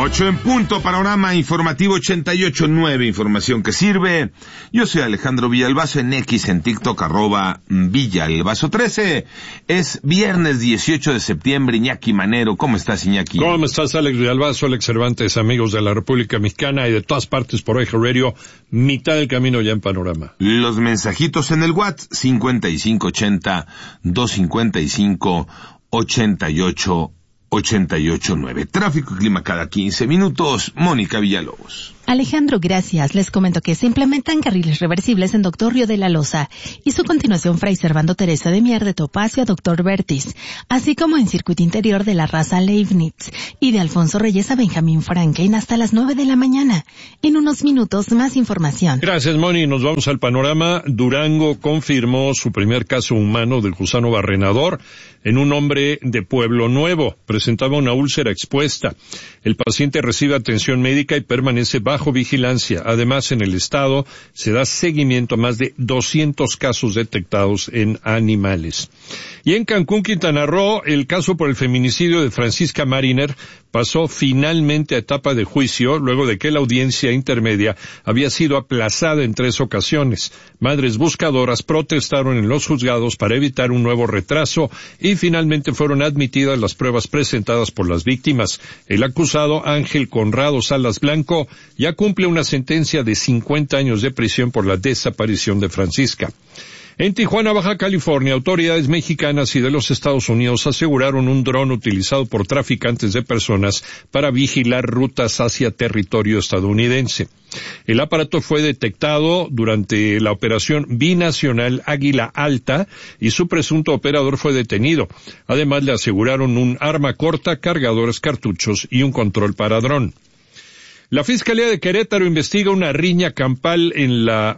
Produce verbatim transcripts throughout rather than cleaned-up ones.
Ocho en punto, panorama informativo ochenta y ocho nueve, información que sirve. Yo soy Alejandro Villalbazo, en X, en TikTok, arroba Villalbazo trece. Es viernes dieciocho de septiembre. Iñaki Manero, ¿cómo estás, Iñaki? ¿Cómo estás, Alex Villalbazo, Alex Cervantes, amigos de la República Mexicana y de todas partes por Eje Radio? Mitad del camino ya en panorama. Los mensajitos en el WhatsApp, cincuenta y cinco ochenta, doscientos cincuenta y cinco, ochenta y ocho ochenta y ocho nueve. Tráfico y clima cada quince minutos. Mónica Villalobos. Alejandro, gracias. Les comento que se implementan carriles reversibles en Doctor Río de la Loza y su continuación Fray Servando Teresa de Mier de Topacio a Doctor Vertis, así como en circuito interior de la raza Leibniz y de Alfonso Reyes a Benjamín Franklin hasta las nueve de la mañana. En unos minutos más información. Gracias, Moni. Nos vamos al panorama. Durango confirmó su primer caso humano del gusano barrenador en un hombre de Pueblo Nuevo. Presentaba una úlcera expuesta. El paciente recibe atención médica y permanece bajo vigilancia. Además, en el estado se da seguimiento a más de doscientos casos detectados en animales. Y en Cancún, Quintana Roo, el caso por el feminicidio de Francisca Mariner pasó finalmente a etapa de juicio luego de que la audiencia intermedia había sido aplazada en tres ocasiones. Madres buscadoras protestaron en los juzgados para evitar un nuevo retraso y finalmente fueron admitidas las pruebas presentadas por las víctimas. El acusado, Ángel Conrado Salas Blanco, ya cumple una sentencia de cincuenta años de prisión por la desaparición de Francisca. En Tijuana, Baja California, autoridades mexicanas y de los Estados Unidos aseguraron un dron utilizado por traficantes de personas para vigilar rutas hacia territorio estadounidense. El aparato fue detectado durante la operación binacional Águila Alta y su presunto operador fue detenido. Además, le aseguraron un arma corta, cargadores, cartuchos y un control para dron. La Fiscalía de Querétaro investiga una riña campal en la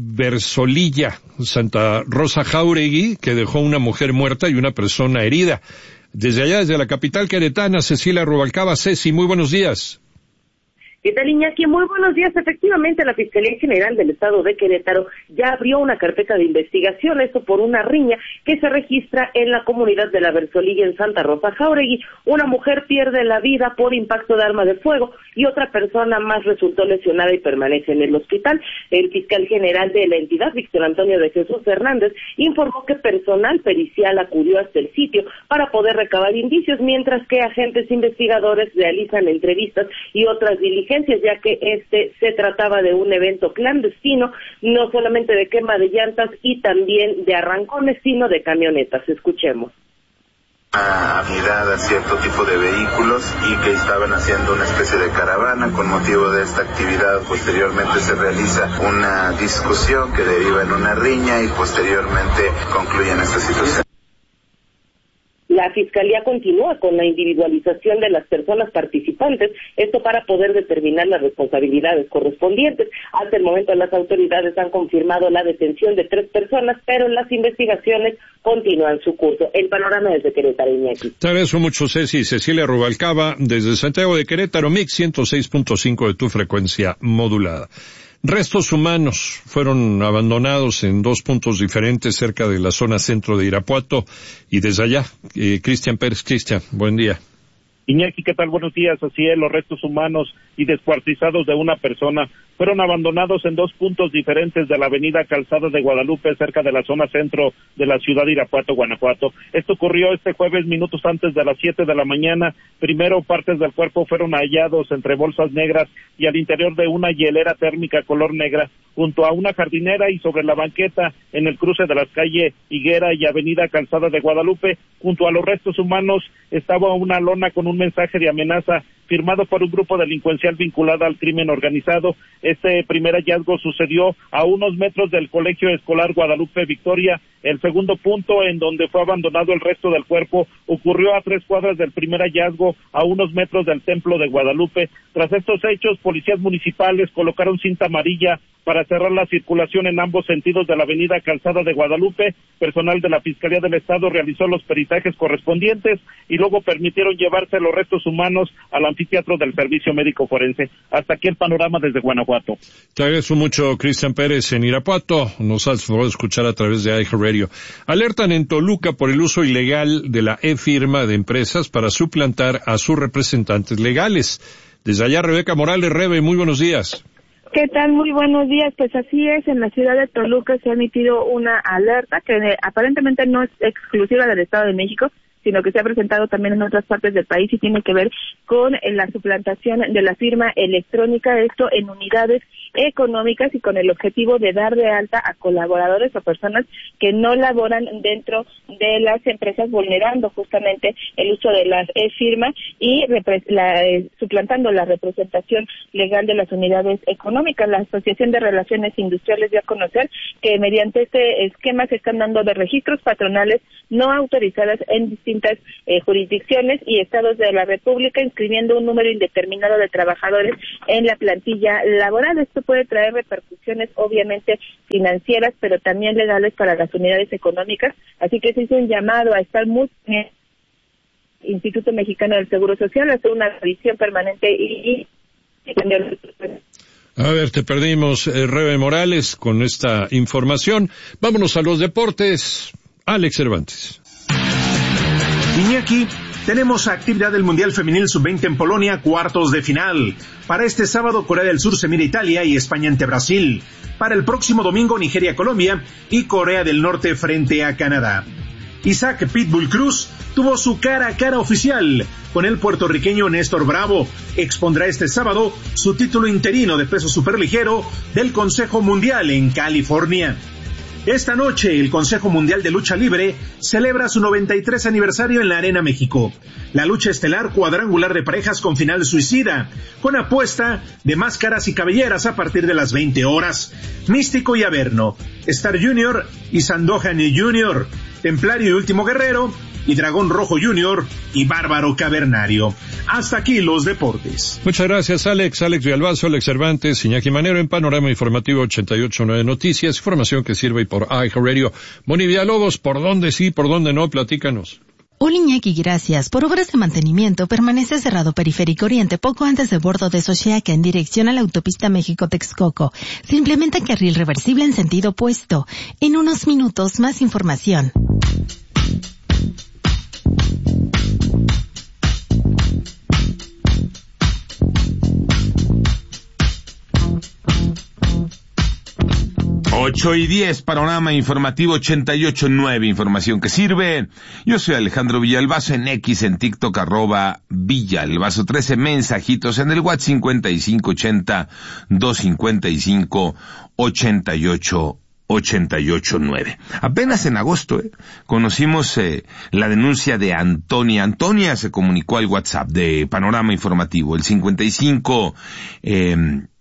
Versolilla, Santa Rosa Jáuregui, que dejó una mujer muerta y una persona herida. Desde allá, desde la capital queretana, Cecilia Rubalcaba. Ceci, muy buenos días. ¿Qué tal, Iñaki? Muy buenos días. Efectivamente, la Fiscalía General del Estado de Querétaro ya abrió una carpeta de investigación, esto por una riña que se registra en la comunidad de la Versolilla en Santa Rosa Jáuregui. Una mujer pierde la vida por impacto de arma de fuego y otra persona más resultó lesionada y permanece en el hospital. El fiscal general de la entidad, Víctor Antonio de Jesús Hernández, informó que personal pericial acudió hasta el sitio para poder recabar indicios, mientras que agentes investigadores realizan entrevistas y otras diligencias, ya que este se trataba de un evento clandestino, no solamente de quema de llantas y también de arrancones, sino de camionetas. Escuchemos. A mirar a cierto tipo de vehículos y que estaban haciendo una especie de caravana. Con motivo de esta actividad, posteriormente se realiza una discusión que deriva en una riña y posteriormente concluye en esta situación. La Fiscalía continúa con la individualización de las personas participantes, esto para poder determinar las responsabilidades correspondientes. Hasta el momento las autoridades han confirmado la detención de tres personas, pero las investigaciones continúan su curso. El panorama desde Querétaro, Iñaki. Te agradezco mucho, Ceci. Cecilia Rubalcaba, desde Santiago de Querétaro, Mix ciento seis punto cinco de tu frecuencia modulada. Restos humanos fueron abandonados en dos puntos diferentes cerca de la zona centro de Irapuato y desde allá, eh, Cristian Pérez. Cristian, buen día. Iñaki, ¿qué tal? Buenos días. Así es, los restos humanos y descuartizados de una persona fueron abandonados en dos puntos diferentes de la avenida Calzada de Guadalupe, cerca de la zona centro de la ciudad de Irapuato, Guanajuato. Esto ocurrió este jueves, minutos antes de las siete de la mañana. Primero, partes del cuerpo fueron hallados entre bolsas negras y al interior de una hielera térmica color negra, junto a una jardinera y sobre la banqueta en el cruce de las calles Higuera y avenida Calzada de Guadalupe. Junto a los restos humanos estaba una lona con un mensaje de amenaza firmado por un grupo delincuencial vinculado al crimen organizado. Este primer hallazgo sucedió a unos metros del Colegio Escolar Guadalupe Victoria. El segundo punto, en donde fue abandonado el resto del cuerpo, ocurrió a tres cuadras del primer hallazgo, a unos metros del Templo de Guadalupe. Tras estos hechos, policías municipales colocaron cinta amarilla para cerrar la circulación en ambos sentidos de la avenida Calzada de Guadalupe. Personal de la Fiscalía del Estado realizó los peritajes correspondientes y luego permitieron llevarse los restos humanos al anfiteatro del Servicio Médico Forense. Hasta aquí el panorama desde Guanajuato. Te agradezco mucho, Cristian Pérez. En Irapuato nos has podido escuchar a través de Eje Radio. Alertan en Toluca por el uso ilegal de la e-firma de empresas para suplantar a sus representantes legales. Desde allá, Rebeca Morales. Rebe, muy buenos días. ¿Qué tal? Muy buenos días. Pues así es, en la ciudad de Toluca se ha emitido una alerta que eh, aparentemente no es exclusiva del Estado de México, sino que se ha presentado también en otras partes del país y tiene que ver con eh, la suplantación de la firma electrónica, esto en unidades económicas y con el objetivo de dar de alta a colaboradores o personas que no laboran dentro de las empresas, vulnerando justamente el uso de las e-firmas y la, eh, suplantando la representación legal de las unidades económicas. La Asociación de Relaciones Industriales dio a conocer que mediante este esquema se están dando de registros patronales no autorizadas en distintas eh, jurisdicciones y estados de la República, inscribiendo un número indeterminado de trabajadores en la plantilla laboral. Esto puede traer repercusiones obviamente financieras, pero también legales para las unidades económicas, así que se hizo un llamado a estar muy bien. Instituto Mexicano del Seguro Social hace una revisión permanente y... A ver, te perdimos, eh, Rebe Morales, con esta información. Vámonos a los deportes. Alex Cervantes. Iñaki, tenemos actividad del Mundial Femenil sub veinte en Polonia, cuartos de final. Para este sábado, Corea del Sur se mide Italia y España ante Brasil. Para el próximo domingo, Nigeria-Colombia y Corea del Norte frente a Canadá. Isaac Pitbull Cruz tuvo su cara a cara oficial con el puertorriqueño Néstor Bravo. Expondrá este sábado su título interino de peso superligero del Consejo Mundial en California. Esta noche, el Consejo Mundial de Lucha Libre celebra su noventa y tres aniversario en la Arena México. La lucha estelar cuadrangular de parejas con final suicida, con apuesta de máscaras y cabelleras a partir de las veinte horas. Místico y Averno, Star Junior y Sandokan Junior, Templario y Último Guerrero, y Dragón Rojo Junior y Bárbaro Cavernario. Hasta aquí los deportes. Muchas gracias, Alex. Alex Villalbazo, Alex Cervantes, Iñaki Manero en Panorama Informativo ochenta y ocho punto nueve Noticias, información que sirve por iHeartRadio. Moni Villalobos, ¿por dónde sí, por dónde no? Platícanos. Hola Iñaki, gracias. Por obras de mantenimiento permanece cerrado Periférico Oriente poco antes del bordo de Xochiaca en dirección a la autopista México-Texcoco. Se implementa carril reversible en sentido opuesto. En unos minutos más información. Ocho y diez, Panorama Informativo ochenta y ocho punto nueve, información que sirve. Yo soy Alejandro Villalbazo en X, en TikTok, arroba Villalbazo trece, mensajitos en el WhatsApp cincuenta y cinco ochenta, doscientos cincuenta y cinco, ochenta y ocho, ochenta y ocho nueve. Apenas en agosto, eh, conocimos eh, la denuncia de Antonia. Antonia se comunicó al WhatsApp de Panorama Informativo, el cincuenta y cinco, eh,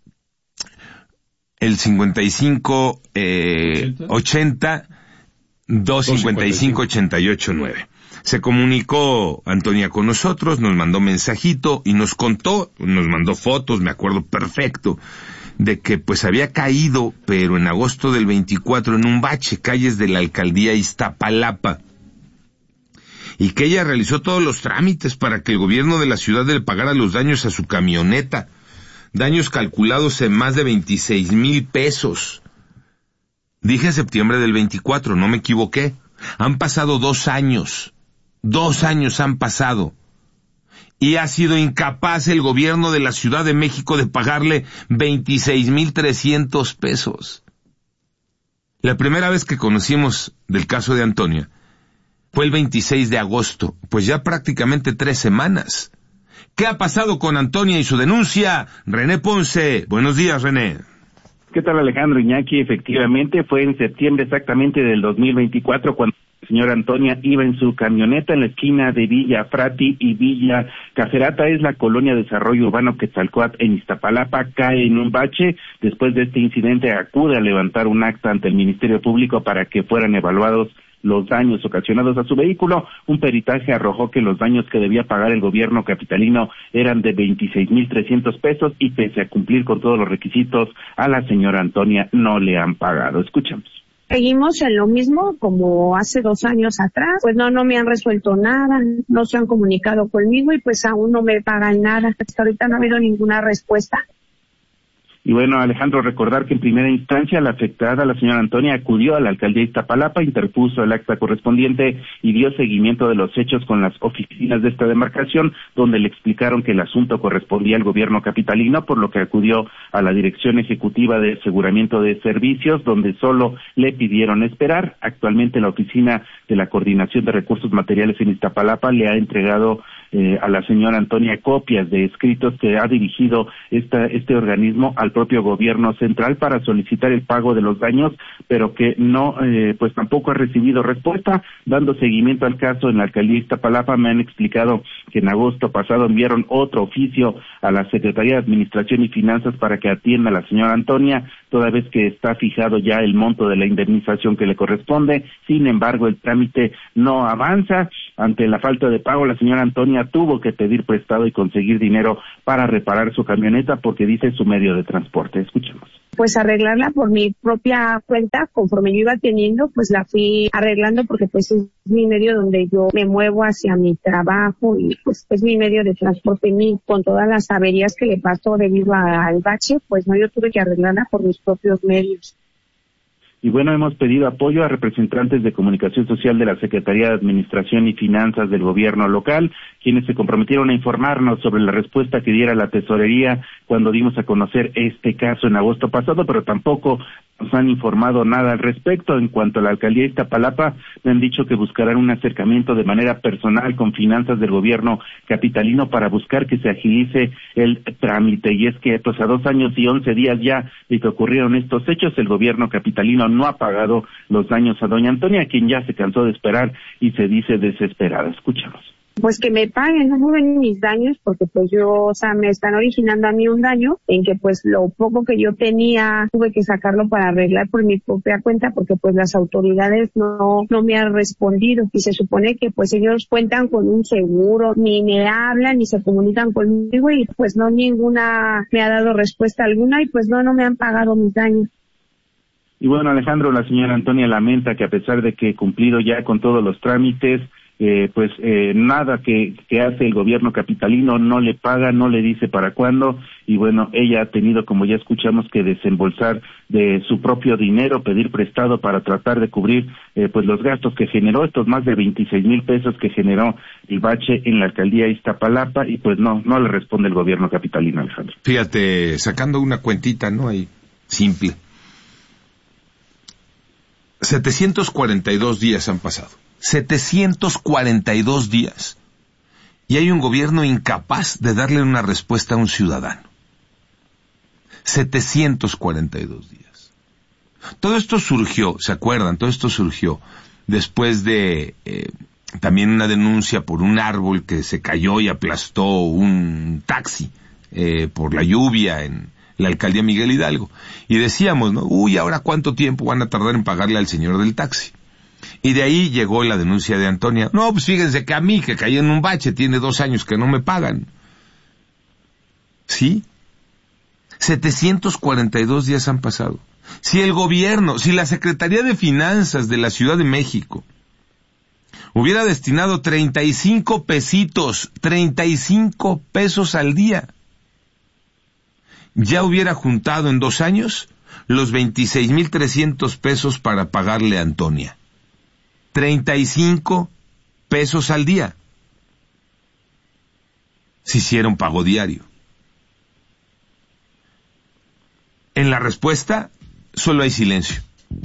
el cincuenta y cinco, eh, ochenta, doscientos cincuenta y cinco, ochenta y ocho nueve. Se comunicó Antonia con nosotros, nos mandó mensajito y nos contó, nos mandó fotos, me acuerdo perfecto, de que pues había caído, pero en agosto del veinticuatro, en un bache, calles de la alcaldía Iztapalapa, y que ella realizó todos los trámites para que el gobierno de la ciudad le pagara los daños a su camioneta, daños calculados en más de veintiséis mil pesos. Dije septiembre del veinticuatro, no me equivoqué. Han pasado dos años, dos años han pasado, y ha sido incapaz el gobierno de la Ciudad de México de pagarle veintiséis mil trescientos pesos. La primera vez que conocimos del caso de Antonia fue el veintiséis de agosto, pues ya prácticamente tres semanas. ¿Qué ha pasado con Antonia y su denuncia? René Ponce. Buenos días, René. ¿Qué tal, Alejandro? Iñaki? Efectivamente, fue en septiembre exactamente del dos mil veinticuatro cuando la señora Antonia iba en su camioneta en la esquina de Villa Frati y Villa Cacerata, es la colonia de desarrollo urbano Quetzalcóatl en Iztapalapa, cae en un bache. Después de este incidente acude a levantar un acta ante el Ministerio Público para que fueran evaluados los daños ocasionados a su vehículo. Un peritaje arrojó que los daños que debía pagar el gobierno capitalino eran de veintiséis mil trescientos pesos y pese a cumplir con todos los requisitos, a la señora Antonia no le han pagado. Escuchamos. Seguimos en lo mismo como hace dos años atrás, pues no, no me han resuelto nada, no se han comunicado conmigo y pues aún no me pagan nada. Hasta ahorita no ha habido ninguna respuesta. Y bueno, Alejandro, recordar que en primera instancia la afectada, la señora Antonia, acudió a la alcaldía de Iztapalapa, interpuso el acta correspondiente y dio seguimiento de los hechos con las oficinas de esta demarcación, donde le explicaron que el asunto correspondía al gobierno capitalino, por lo que acudió a la Dirección Ejecutiva de Aseguramiento de Servicios, donde solo le pidieron esperar. Actualmente la oficina de la Coordinación de Recursos Materiales en Iztapalapa le ha entregado eh, a la señora Antonia copias de escritos que ha dirigido esta, este organismo al propio gobierno central para solicitar el pago de los daños, pero que no, eh, pues tampoco ha recibido respuesta. Dando seguimiento al caso en la alcaldía de Iztapalapa, me han explicado que en agosto pasado enviaron otro oficio a la Secretaría de Administración y Finanzas para que atienda a la señora Antonia, toda vez que está fijado ya el monto de la indemnización que le corresponde. Sin embargo, el trámite no avanza. Ante la falta de pago, la señora Antonia tuvo que pedir prestado y conseguir dinero para reparar su camioneta, porque dice su medio de transporte. Escuchemos. Pues arreglarla por mi propia cuenta, conforme yo iba teniendo, pues la fui arreglando, porque pues es mi medio donde yo me muevo hacia mi trabajo y pues es mi medio de transporte. Y con todas las averías que le pasó debido al bache, pues no, yo tuve que arreglarla por mis propios medios. Y bueno, hemos pedido apoyo a representantes de comunicación social de la Secretaría de Administración y Finanzas del gobierno local, quienes se comprometieron a informarnos sobre la respuesta que diera la tesorería cuando dimos a conocer este caso en agosto pasado, pero tampoco nos han informado nada al respecto. En cuanto a la alcaldía de Iztapalapa, me han dicho que buscarán un acercamiento de manera personal con finanzas del gobierno capitalino para buscar que se agilice el trámite. Y es que pues a dos años y once días ya de que ocurrieron estos hechos, el gobierno capitalino no ha pagado los daños a doña Antonia, quien ya se cansó de esperar y se dice desesperada. Escuchamos. Pues que me paguen, no ven mis daños, porque pues yo, o sea, me están originando a mí un daño en que pues lo poco que yo tenía tuve que sacarlo para arreglar por mi propia cuenta, porque pues las autoridades no no me han respondido y se supone que pues ellos cuentan con un seguro, ni me hablan ni se comunican conmigo y pues no, ninguna me ha dado respuesta alguna y pues no, no me han pagado mis daños. Y bueno, Alejandro, la señora Antonia lamenta que a pesar de que cumplido ya con todos los trámites, Eh, pues eh, nada que, que hace el gobierno capitalino, no le paga, no le dice para cuándo, y bueno, ella ha tenido, como ya escuchamos, que desembolsar de su propio dinero, pedir prestado para tratar de cubrir eh, pues los gastos que generó, estos más de veintiséis mil pesos que generó el bache en la alcaldía de Iztapalapa, y pues no, no le responde el gobierno capitalino, Alejandro. Fíjate, sacando una cuentita, ¿no? Ahí, simple. setecientos cuarenta y dos días han pasado. setecientos cuarenta y dos días. Y hay un gobierno incapaz de darle una respuesta a un ciudadano. setecientos cuarenta y dos días. Todo esto surgió, ¿se acuerdan? Todo esto surgió después de eh, también una denuncia por un árbol que se cayó y aplastó un taxi eh, por la lluvia en la alcaldía Miguel Hidalgo. Y decíamos, ¿no? Uy, ¿ahora cuánto tiempo van a tardar en pagarle al señor del taxi? Y de ahí llegó la denuncia de Antonia. No, pues fíjense que a mí, que caí en un bache, tiene dos años que no me pagan. ¿Sí? setecientos cuarenta y dos días han pasado. Si el gobierno, si la Secretaría de Finanzas de la Ciudad de México hubiera destinado treinta y cinco pesitos, treinta y cinco pesos al día, ya hubiera juntado en dos años los veintiséis mil trescientos pesos para pagarle a Antonia. treinta y cinco pesos al día. Si hiciera un pago diario. En la respuesta, solo hay silencio.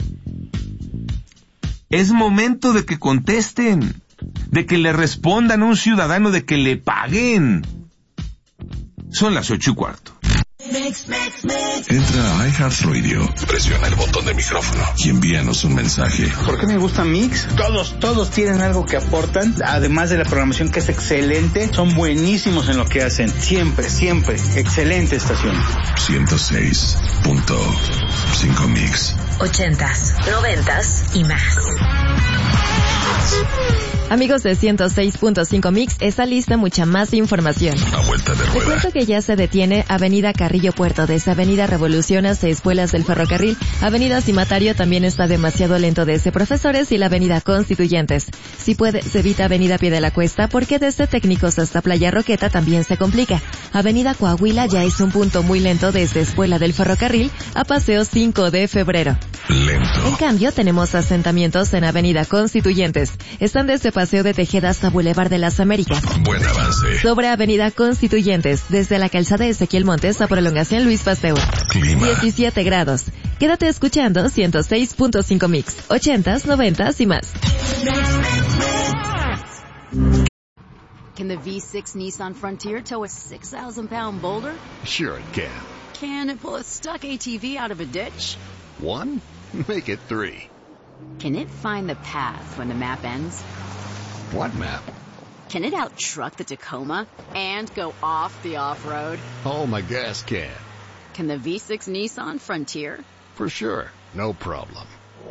Es momento de que contesten, de que le respondan a un ciudadano, de que le paguen. Son las ocho y cuarto. Entra a iHeartRadio, presiona el botón de micrófono y envíanos un mensaje. ¿Por qué me gusta Mix? Todos, todos tienen algo que aportan, además de la programación que es excelente, son buenísimos en lo que hacen, siempre, siempre, excelente estación. ciento seis punto cinco Mix. Ochentas, noventas y más. Amigos de ciento seis punto cinco Mix, esa lista mucha más información. A vuelta de rueda. Les cuento que ya se detiene Avenida Carrillo Puerto, desde Avenida Revolución hasta Espuelas del Ferrocarril. Avenida Cimatario también está demasiado lento desde Profesores y la Avenida Constituyentes. Si puede, se evita Avenida Pie de la Cuesta porque desde Técnicos hasta Playa Roqueta también se complica. Avenida Coahuila ya es un punto muy lento desde Espuela del Ferrocarril a Paseo cinco de febrero. Lento. En cambio, tenemos asentamientos en Avenida Constituyentes. Están desde Paseo de Tejeda hasta Boulevard de las Américas. Buen avance. Sobre Avenida Constituyentes, desde la calzada Ezequiel Montes a Prolongación Luis Pasteur. Clima. diecisiete grados. Quédate escuchando ciento seis punto cinco Mix. ochentas, noventas y más. Can the V six Nissan Frontier tow a six thousand pound boulder? Sure it can. Can it pull a stuck A T V out of a ditch? One? Make it three. Can it find the path when the map ends? What map? Can it out-truck the Tacoma and go off the off-road? Oh, my gas can. Can the V six Nissan Frontier? For sure. No problem.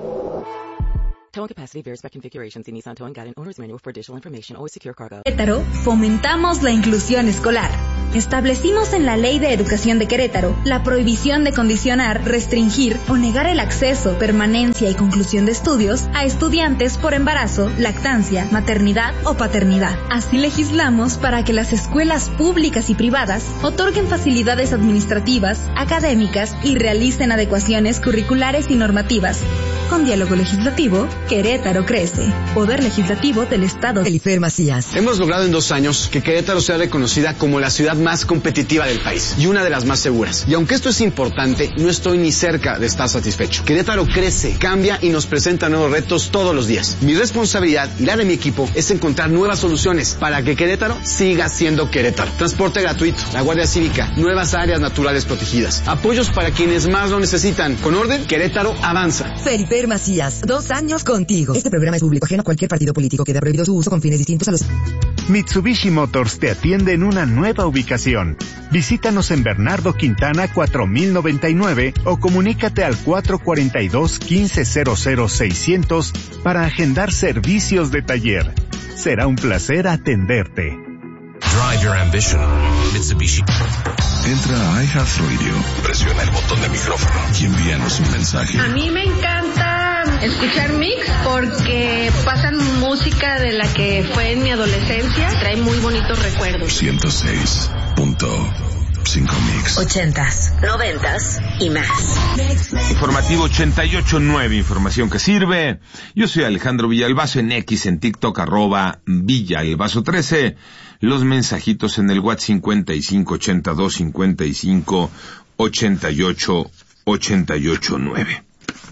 Towing capacity varies by configuration. See Nissan Towing Guide and Owner's Manual for additional information. Always secure cargo. Querétaro, fomentamos la inclusión escolar. Establecimos en la Ley de Educación de Querétaro la prohibición de condicionar, restringir o negar el acceso, permanencia y conclusión de estudios a estudiantes por embarazo, lactancia, maternidad o paternidad. Así legislamos para que las escuelas públicas y privadas otorguen facilidades administrativas, académicas y realicen adecuaciones curriculares y normativas. Con diálogo legislativo, Querétaro crece. Poder Legislativo del Estado. Elifer Macías. Hemos logrado en dos años que Querétaro sea reconocida como la ciudad más competitiva del país y una de las más seguras. Y aunque esto es importante, no estoy ni cerca de estar satisfecho. Querétaro crece, cambia y nos presenta nuevos retos todos los días. Mi responsabilidad y la de mi equipo es encontrar nuevas soluciones para que Querétaro siga siendo Querétaro. Transporte gratuito, la Guardia Cívica, nuevas áreas naturales protegidas, apoyos para quienes más lo necesitan. Con orden, Querétaro avanza. Felipe Macías, dos años contigo. Este programa es público ajeno a cualquier partido político. Queda prohibido su uso con fines distintos a los... Mitsubishi Motors te atiende en una nueva ubicación. Visítanos en Bernardo Quintana cuatro mil noventa y nueve o comunícate al cuatro cuatro dos, uno cinco cero cero seiscientos para agendar servicios de taller. Será un placer atenderte. Drive your ambition. Mitsubishi. Entra a iHeartRadio, presiona el botón de micrófono y envíanos un mensaje. A mí me encanta escuchar Mix porque pasan música de la que fue en mi adolescencia. Trae muy bonitos recuerdos. ciento seis punto cinco Mix. Ochentas, noventas y más. Informativo ochenta y ocho nueve, información que sirve. Yo soy Alejandro Villalbazo, en X, en TikTok, arroba Villalbazo trece. Los mensajitos en el WhatsApp cincuenta y cinco ochenta y dos cincuenta y cinco ochenta y ocho ochenta y ocho nueve.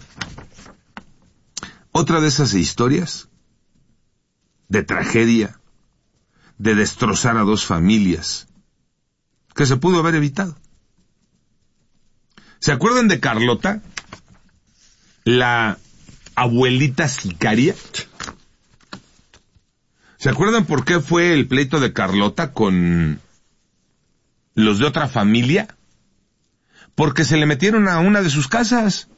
Otra de esas historias de tragedia, de destrozar a dos familias, que se pudo haber evitado. ¿Se acuerdan de Carlota? La abuelita sicaria. ¿Se acuerdan por qué fue el pleito de Carlota con los de otra familia? Porque se le metieron a una de sus casas.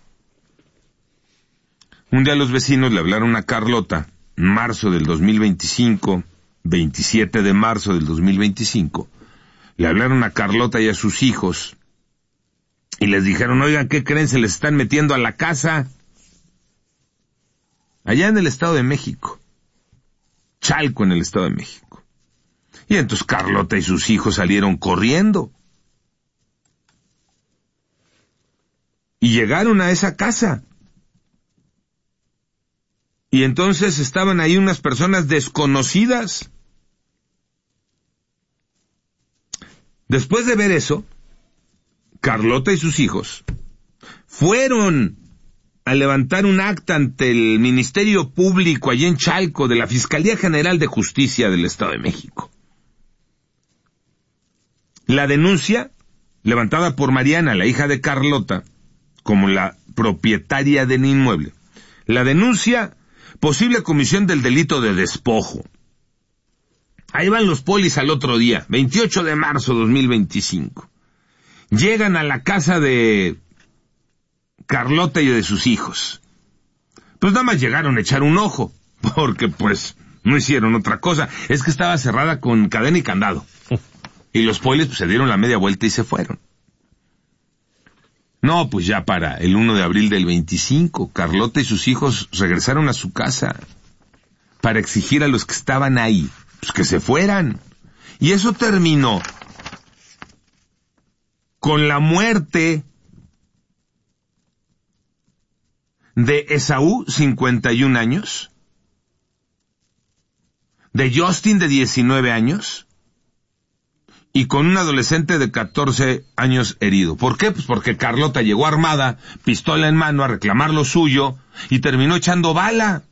Un día los vecinos le hablaron a Carlota, marzo del dos mil veinticinco, veintisiete de marzo del dos mil veinticinco, le hablaron a Carlota y a sus hijos, y les dijeron, oigan, ¿qué creen? Se les están metiendo a la casa. Allá en el Estado de México. Chalco, en el Estado de México. Y entonces Carlota y sus hijos salieron corriendo. Y llegaron a esa casa. Y entonces estaban ahí unas personas desconocidas. Después de ver eso, Carlota y sus hijos fueron a levantar un acta ante el Ministerio Público allí en Chalco de la Fiscalía General de Justicia del Estado de México. La denuncia, levantada por Mariana, la hija de Carlota, como la propietaria del inmueble. La denuncia, posible comisión del delito de despojo. Ahí van los polis al otro día, veintiocho de marzo de dos mil veinticinco. Llegan a la casa de Carlota y de sus hijos. Pues nada más llegaron a echar un ojo, porque pues No hicieron otra cosa. Es que estaba cerrada con cadena y candado. Y los polis pues, se dieron la media vuelta y se fueron. No, pues ya para el primero de abril del veinticinco, Carlota y sus hijos regresaron a su casa para exigir a los que estaban ahí, pues que se fueran. Y eso terminó con la muerte de Esaú, cincuenta y un años, de Justin, de diecinueve años, y con un adolescente de catorce años herido. ¿Por qué? Pues porque Carlota llegó armada, pistola en mano, a reclamar lo suyo, y terminó echando bala.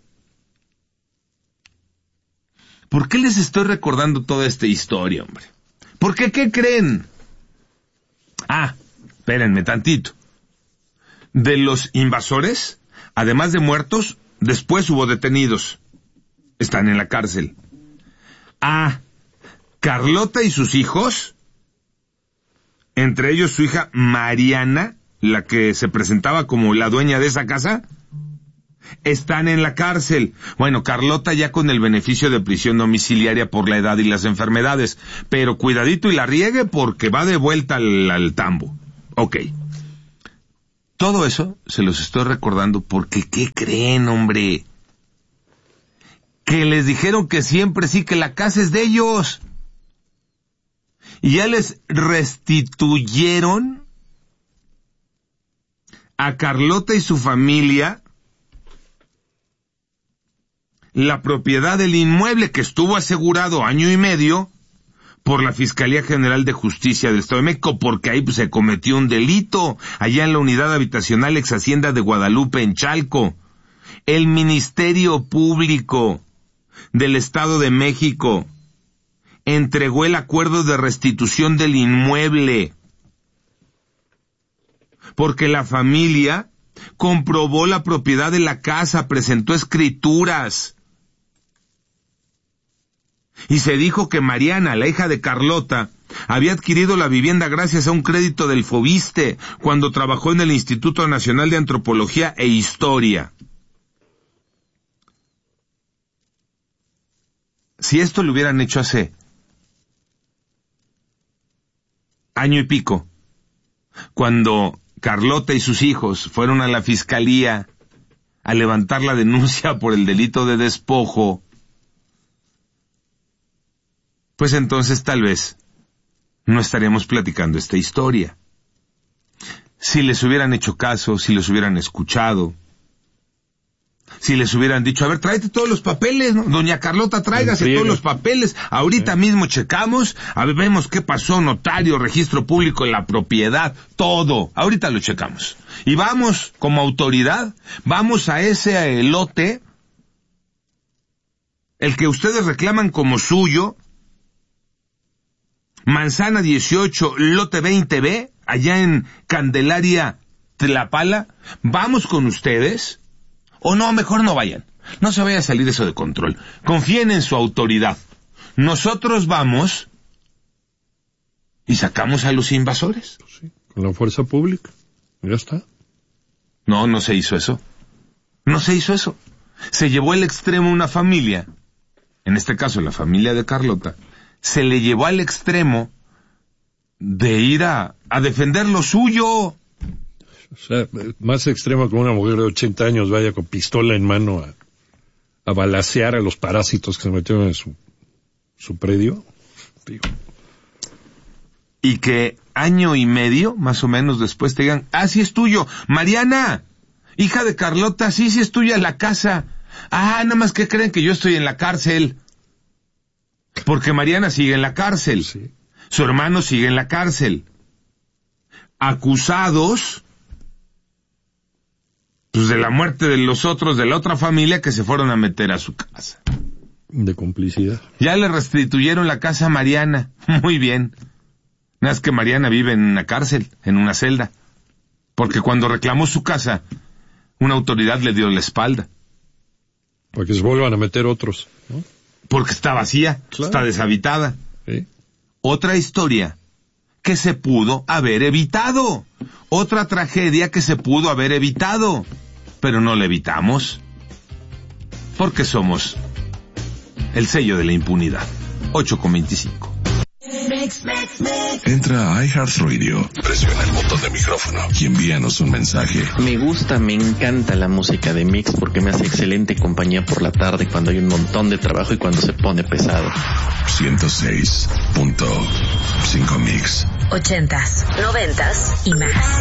¿Por qué les estoy recordando toda esta historia, hombre? ¿Por qué? ¿Qué creen? Ah, espérenme tantito. De los invasores, además de muertos, después hubo detenidos. Están en la cárcel. Ah, Carlota y sus hijos, entre ellos su hija Mariana, la que se presentaba como la dueña de esa casa, están en la cárcel. Bueno, Carlota ya con el beneficio de prisión domiciliaria por la edad y las enfermedades, pero cuidadito y la riegue porque va de vuelta al, al tambo. Ok. Todo eso se los estoy recordando porque, ¿qué creen, hombre? Que les dijeron que siempre sí, que la casa es de ellos. Y ya les restituyeron a Carlota y su familia la propiedad del inmueble que estuvo asegurado año y medio por la Fiscalía General de Justicia del Estado de México, porque ahí pues, se cometió un delito, allá en la unidad habitacional ex Hacienda de Guadalupe, en Chalco. El Ministerio Público del Estado de México entregó el acuerdo de restitución del inmueble, porque la familia comprobó la propiedad de la casa, presentó escrituras, y se dijo que Mariana, la hija de Carlota, había adquirido la vivienda gracias a un crédito del Fobiste, cuando trabajó en el Instituto Nacional de Antropología e Historia. Si esto lo hubieran hecho hace año y pico, cuando Carlota y sus hijos fueron a la fiscalía a levantar la denuncia por el delito de despojo, pues entonces tal vez no estaríamos platicando esta historia. Si les hubieran hecho caso, si los hubieran escuchado, si les hubieran dicho, a ver, tráete todos los papeles, ¿no? Doña Carlota, tráigase todos los papeles, ahorita sí. mismo checamos, a ver, vemos qué pasó, notario, registro público de la propiedad, todo, ahorita lo checamos. Y vamos, como autoridad, vamos a ese lote, el que ustedes reclaman como suyo, Manzana dieciocho, lote veinte B, allá en Candelaria, Tlapala, vamos con ustedes. O no, mejor no vayan. No se vaya a salir eso de control. Confíen en su autoridad. Nosotros vamos y sacamos a los invasores. Sí, con la fuerza pública. Ya está. No, no se hizo eso. No se hizo eso. Se llevó al extremo una familia, en este caso la familia de Carlota, se le llevó al extremo de ir a, a defender lo suyo. O sea, más extremo que una mujer de ochenta años vaya con pistola en mano a, a balacear a los parásitos que se metieron en su, su predio. Digo. Y que año y medio, más o menos, después te digan, ah, sí es tuyo. Mariana, hija de Carlota, sí, sí es tuya la casa. Ah, nada más que creen que yo estoy en la cárcel. Porque Mariana sigue en la cárcel. Sí. Su hermano sigue en la cárcel. Acusados pues de la muerte de los otros de la otra familia que se fueron a meter a su casa. De complicidad. Ya le restituyeron la casa a Mariana. Muy bien. Nada más que Mariana vive en una cárcel, en una celda. Porque cuando reclamó su casa, una autoridad le dio la espalda. Para que se vuelvan a meter otros, ¿no? Porque está vacía, claro. Está deshabitada. Sí. Otra historia que se pudo haber evitado. Otra tragedia que se pudo haber evitado. Pero no la evitamos. Porque somos el sello de la impunidad. ocho con veinticinco. Entra a iHeartRadio, presiona el botón de micrófono y envíanos un mensaje. Me gusta, me encanta la música de Mix porque me hace excelente compañía por la tarde cuando hay un montón de trabajo y cuando se pone pesado. ciento seis punto cinco Mix. Ochentas, noventas y más.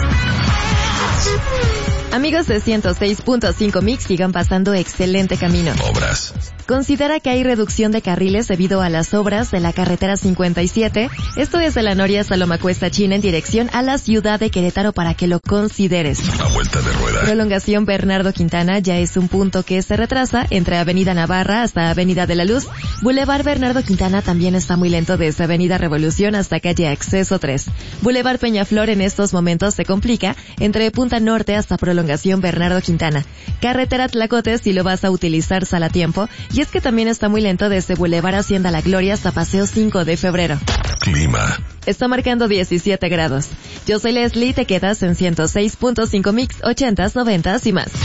Amigos de ciento seis punto cinco Mix, sigan pasando excelente camino. Obras. Considera que hay reducción de carriles debido a las obras de la carretera cincuenta y siete. Esto es de la Noria Saloma Cuesta China en dirección a la ciudad de Querétaro para que lo consideres. A vuelta de rueda. Prolongación Bernardo Quintana ya es un punto que se retrasa entre Avenida Navarra hasta Avenida de la Luz. Boulevard Bernardo Quintana también está muy lento desde Avenida Revolución hasta calle Acceso tres. Boulevard Peñaflor en estos momentos se complica entre Punta Norte hasta Prolongación Bernardo Quintana. Carretera Tlacote si lo vas a utilizar sal a tiempo. Y es que también está muy lento desde Boulevard Hacienda La Gloria hasta Paseo cinco de febrero. Clima. Está marcando diecisiete grados. Yo soy Leslie, te quedas en ciento seis punto cinco Mix, ochentas, noventas y más.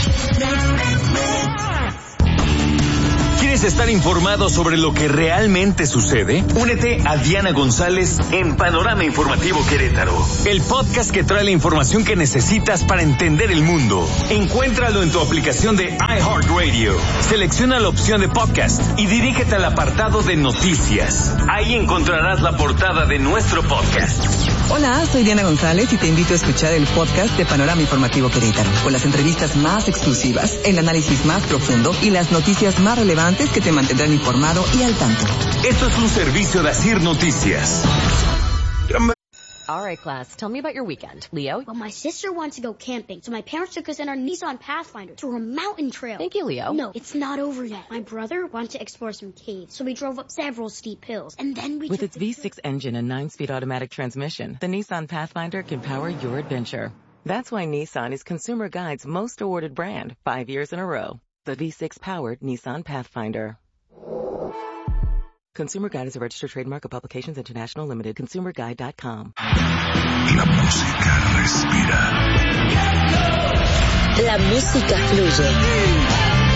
¿Quieres estar informado sobre lo que realmente sucede? Únete a Diana González en Panorama Informativo Querétaro, el podcast que trae la información que necesitas para entender el mundo. Encuéntralo en tu aplicación de iHeartRadio. Selecciona la opción de podcast y dirígete al apartado de noticias. Ahí encontrarás la portada de nuestro podcast. Hola, soy Diana González y te invito a escuchar el podcast de Panorama Informativo Querétaro, con las entrevistas más exclusivas, el análisis más profundo y las noticias más relevantes que te mantendrán informado y al tanto. Esto es un servicio de Asir Noticias. All right, class, tell me about your weekend. Leo? Well, my sister wants to go camping, so my parents took us in our Nissan Pathfinder to a mountain trail. Thank you, Leo. No, it's not over yet. My brother wants to explore some caves, so we drove up several steep hills, and then we With took its V six engine and nine-speed automatic transmission, the Nissan Pathfinder can power your adventure. That's why Nissan is Consumer Guide's most awarded brand, five years in a row. The V six-powered Nissan Pathfinder. Consumer Guide is a registered trademark of Publications International Limited. consumer guide dot com. La música respira. La música fluye.